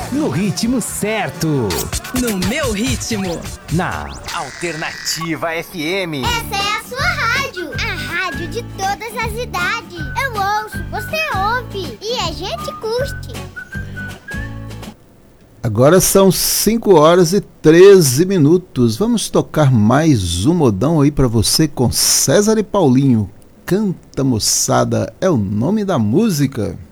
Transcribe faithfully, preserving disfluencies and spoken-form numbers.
No ritmo certo. No meu ritmo. Na Alternativa F M. Essa é a sua rádio. A rádio de todas as idades. Eu ouço, você ouve. E a gente curte. Agora são cinco horas e treze minutos. Vamos tocar mais um modão aí pra você com César e Paulinho. Canta, moçada, é o nome da música.